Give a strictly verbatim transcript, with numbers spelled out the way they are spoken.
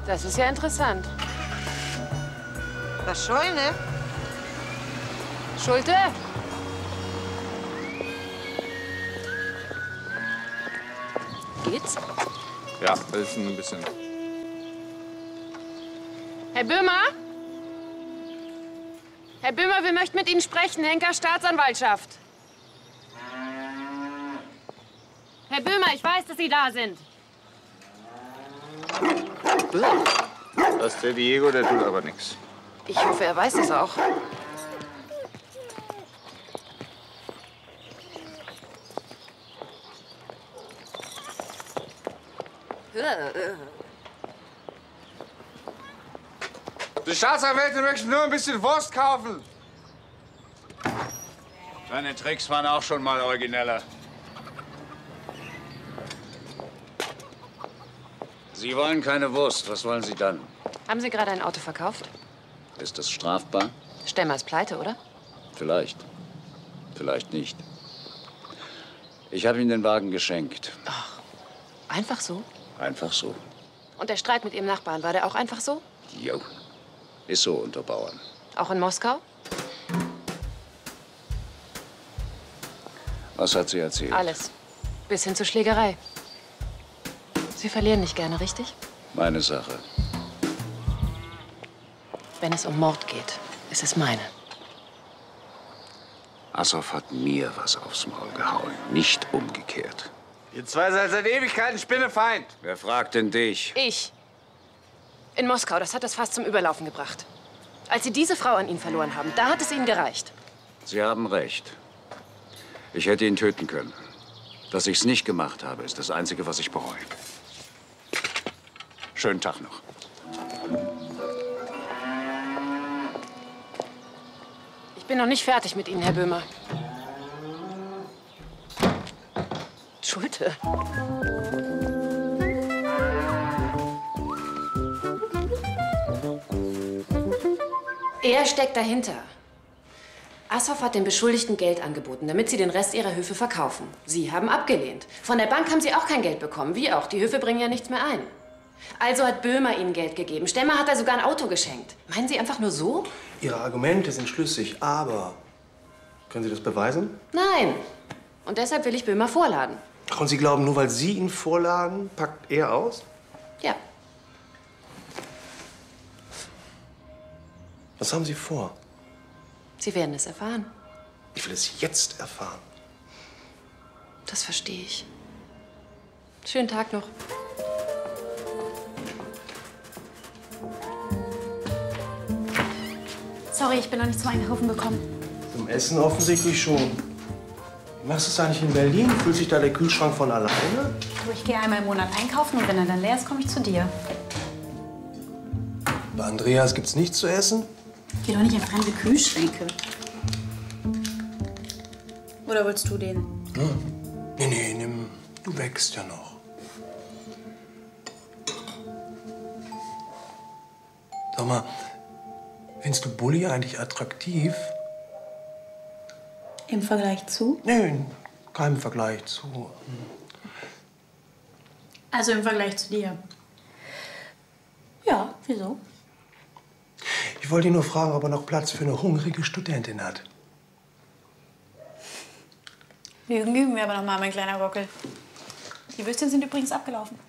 Das ist ja interessant. Das Scheune? Schulte? Geht's? Ja, das ist ein bisschen... Herr Böhmer? Herr Böhmer, wir möchten mit Ihnen sprechen. Henker Staatsanwaltschaft. Herr Böhmer, ich weiß, dass Sie da sind. Das ist der Diego, der tut aber nichts. Ich hoffe, er weiß es auch. Die Staatsanwältin möchte nur ein bisschen Wurst kaufen. Deine Tricks waren auch schon mal origineller. Sie wollen keine Wurst. Was wollen Sie dann? Haben Sie gerade ein Auto verkauft? Ist das strafbar? Stemmer ist pleite, oder? Vielleicht. Vielleicht nicht. Ich habe Ihnen den Wagen geschenkt. Ach, einfach so? Einfach so. Und der Streit mit Ihrem Nachbarn, war der auch einfach so? Jo. Ist so unter Bauern. Auch in Moskau? Was hat sie erzählt? Alles. Bis hin zur Schlägerei. Sie verlieren nicht gerne, richtig? Meine Sache. Wenn es um Mord geht, ist es meine. Assoff hat mir was aufs Maul gehauen, nicht umgekehrt. Ihr zwei seid seit Ewigkeiten Spinnefeind. Wer fragt denn dich? Ich. In Moskau, das hat das fast zum Überlaufen gebracht. Als Sie diese Frau an ihn verloren haben, da hat es Ihnen gereicht. Sie haben recht. Ich hätte ihn töten können. Dass ich's nicht gemacht habe, ist das Einzige, was ich bereue. Schönen Tag noch. Ich bin noch nicht fertig mit Ihnen, Herr Böhmer. Schulte. Er steckt dahinter. Assoff hat den Beschuldigten Geld angeboten, damit sie den Rest ihrer Höfe verkaufen. Sie haben abgelehnt. Von der Bank haben sie auch kein Geld bekommen. Wie auch. Die Höfe bringen ja nichts mehr ein. Also hat Böhmer ihnen Geld gegeben. Stemmer hat er sogar ein Auto geschenkt. Meinen Sie einfach nur so? Ihre Argumente sind schlüssig, aber... Können Sie das beweisen? Nein. Und deshalb will ich Böhmer vorladen. Ach, und Sie glauben, nur weil Sie ihn vorladen, packt er aus? Ja. Was haben Sie vor? Sie werden es erfahren. Ich will es jetzt erfahren. Das verstehe ich. Schönen Tag noch. Sorry, ich bin noch nicht zum Einkaufen gekommen. Zum Essen offensichtlich schon. Wie machst du es eigentlich in Berlin? Fühlt sich da der Kühlschrank von alleine? Du, ich gehe einmal im Monat einkaufen und wenn er dann leer ist, komme ich zu dir. Bei Andreas gibt's nichts zu essen? Geh doch nicht in fremde Kühlschränke. Oder willst du den? Hm. Nee, nee, nimm. Du wächst ja noch. Sag mal, findest du Bulli eigentlich attraktiv? Im Vergleich zu? Nee, kein Vergleich zu. Also im Vergleich zu dir? Ja, wieso? Ich wollte ihn nur fragen, ob er noch Platz für eine hungrige Studentin hat. Lügen üben wir aber noch mal, mein kleiner Gockel. Die Würstchen sind übrigens abgelaufen.